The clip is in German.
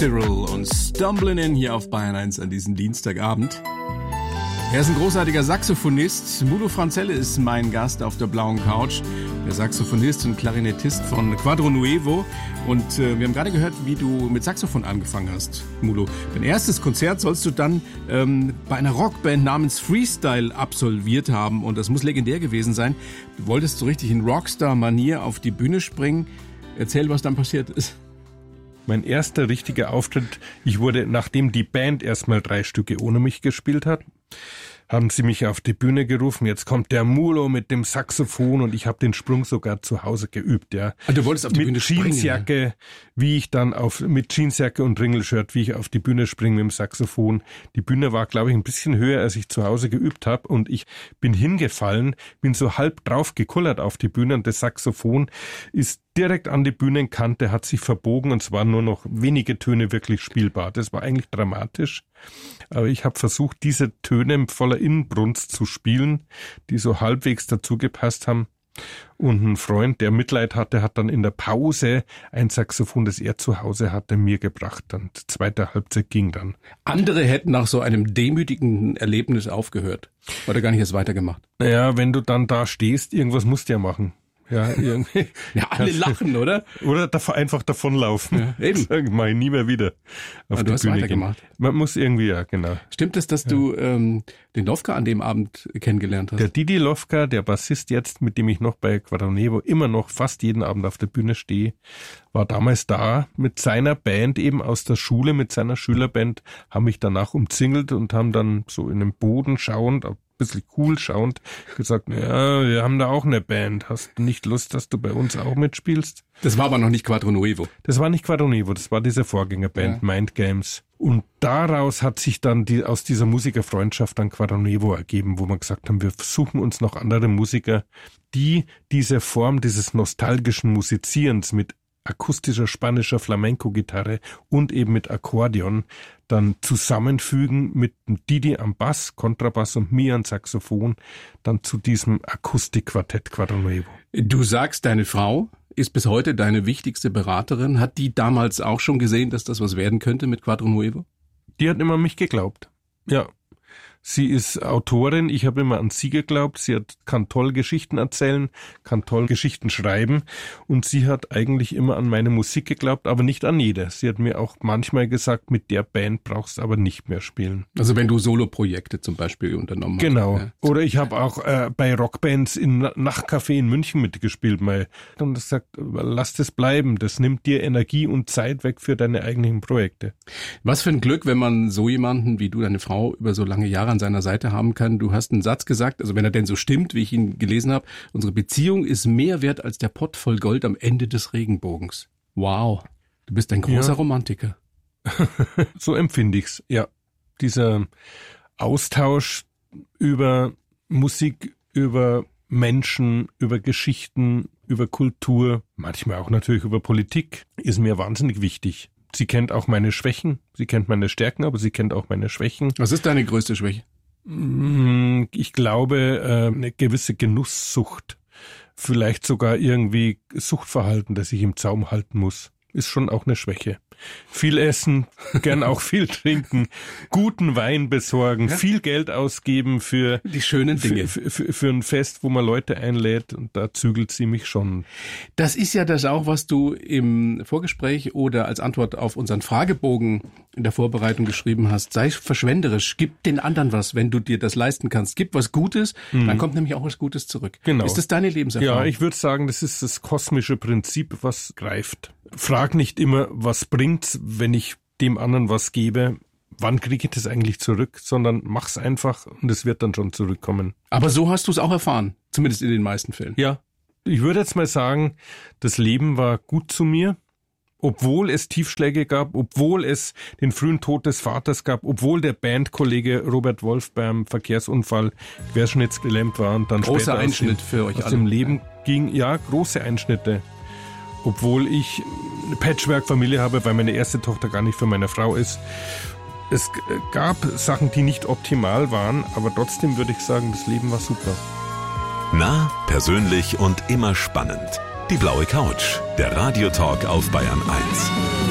Cyril und Stumbling In hier auf Bayern 1 an diesem Dienstagabend. Er ist ein großartiger Saxophonist. Mulo Franzelle ist mein Gast auf der blauen Couch. Der Saxophonist und Klarinettist von Quadro Nuevo. Und wir haben gerade gehört, wie du mit Saxophon angefangen hast, Mulo. Dein erstes Konzert sollst du dann bei einer Rockband namens Freestyle absolviert haben. Und das muss legendär gewesen sein. Du wolltest so richtig in Rockstar-Manier auf die Bühne springen. Erzähl, was dann passiert ist. Mein erster richtiger Auftritt, ich wurde, nachdem die Band erstmal 3 Stücke ohne mich gespielt hat, haben sie mich auf die Bühne gerufen, jetzt kommt der Mulo mit dem Saxophon und ich habe den Sprung sogar zu Hause geübt, ja. Also du wolltest auf die Bühne springen? Mit Jeansjacke, ja. Wie ich dann mit Jeansjacke und Ringelshirt, wie ich auf die Bühne springe mit dem Saxophon. Die Bühne war, glaube ich, ein bisschen höher, als ich zu Hause geübt habe und ich bin hingefallen, bin so halb drauf gekullert auf die Bühne und das Saxophon ist direkt an die Bühnenkante, hat sich verbogen und es waren nur noch wenige Töne wirklich spielbar. Das war eigentlich dramatisch. Aber ich habe versucht, diese Töne voller Inbrunst zu spielen, die so halbwegs dazu gepasst haben. Und ein Freund, der Mitleid hatte, hat dann in der Pause ein Saxophon, das er zu Hause hatte, mir gebracht. Und die zweite Halbzeit ging dann. Andere hätten nach so einem demütigenden Erlebnis aufgehört. Oder gar nicht erst weitergemacht. Naja, wenn du dann da stehst, irgendwas musst du ja machen. Ja, irgendwie. Ja, alle lachen, oder? Oder einfach davonlaufen. Ja, eben. Sagen, mach ich nie mehr wieder auf aber die du hast Bühne weitergemacht. gehen. Man muss irgendwie, ja, genau. Stimmt es, dass du den Lofka an dem Abend kennengelernt hast? Der Didi Lofka, der Bassist jetzt, mit dem ich noch bei Quadro Nuevo immer noch fast jeden Abend auf der Bühne stehe, war damals da mit seiner Band eben aus der Schule, mit seiner Schülerband, haben mich danach umzingelt und haben dann so in den Boden schauend, bisschen cool schauend, gesagt, ja, wir haben da auch eine Band. Hast du nicht Lust, dass du bei uns auch mitspielst? Das war aber noch nicht Quadro Nuevo. Das war nicht Quadro Nuevo, das war diese Vorgängerband, ja. Mind Games. Und daraus hat sich dann aus dieser Musikerfreundschaft dann Quadro Nuevo ergeben, wo wir gesagt haben, wir suchen uns noch andere Musiker, die diese Form dieses nostalgischen Musizierens mit akustischer spanischer Flamenco-Gitarre und eben mit Akkordeon dann zusammenfügen mit Didi am Bass, Kontrabass und mir am Saxophon, dann zu diesem Akustikquartett Quadro Nuevo. Du sagst, deine Frau ist bis heute deine wichtigste Beraterin. Hat die damals auch schon gesehen, dass das was werden könnte mit Quadro Nuevo? Die hat immer an mich geglaubt, ja. Sie ist Autorin, ich habe immer an sie geglaubt, kann toll Geschichten erzählen, kann toll Geschichten schreiben und sie hat eigentlich immer an meine Musik geglaubt, aber nicht an jede. Sie hat mir auch manchmal gesagt, mit der Band brauchst du aber nicht mehr spielen. Also wenn du Soloprojekte zum Beispiel unternommen hast. Genau. Ja. Oder ich habe auch bei Rockbands im Nachtcafé in München mitgespielt mal und gesagt, lass das bleiben, das nimmt dir Energie und Zeit weg für deine eigenen Projekte. Was für ein Glück, wenn man so jemanden wie du, deine Frau, über so lange Jahre an seiner Seite haben kann. Du hast einen Satz gesagt, also wenn er denn so stimmt, wie ich ihn gelesen habe, unsere Beziehung ist mehr wert als der Pott voll Gold am Ende des Regenbogens. Wow, du bist ein großer Romantiker. So empfinde ich's, ja. Dieser Austausch über Musik, über Menschen, über Geschichten, über Kultur, manchmal auch natürlich über Politik, ist mir wahnsinnig wichtig. Sie kennt auch meine Schwächen, sie kennt meine Stärken, aber sie kennt auch meine Schwächen. Was ist deine größte Schwäche? Ich glaube, eine gewisse Genusssucht, vielleicht sogar irgendwie Suchtverhalten, das ich im Zaum halten muss, ist schon auch eine Schwäche. Viel essen, gern auch viel trinken, guten Wein besorgen, viel Geld ausgeben für die schönen Dinge. Für ein Fest, wo man Leute einlädt und da zügelt sie mich schon. Das ist ja das auch, was du im Vorgespräch oder als Antwort auf unseren Fragebogen in der Vorbereitung geschrieben hast. Sei verschwenderisch, gib den anderen was, wenn du dir das leisten kannst. Gib was Gutes, dann kommt nämlich auch was Gutes zurück. Genau. Ist das deine Lebenserfahrung? Ja, ich würde sagen, das ist das kosmische Prinzip, was greift. Frag nicht immer, was bringt's, wenn ich dem anderen was gebe, wann kriege ich das eigentlich zurück, sondern mach's einfach und es wird dann schon zurückkommen. Aber so hast du es auch erfahren, zumindest in den meisten Fällen. Ja, ich würde jetzt mal sagen, das Leben war gut zu mir, obwohl es Tiefschläge gab, obwohl es den frühen Tod des Vaters gab, obwohl der Bandkollege Robert Wolf beim Verkehrsunfall querschnittsgelähmt war und dann großer später Einschnitt für euch aus alle. Dem Leben ging. Ja, große Einschnitte. Obwohl ich eine Patchwork-Familie habe, weil meine erste Tochter gar nicht für meine Frau ist. Es gab Sachen, die nicht optimal waren, aber trotzdem würde ich sagen, das Leben war super. Nah, persönlich und immer spannend. Die blaue Couch, der Radiotalk auf Bayern 1.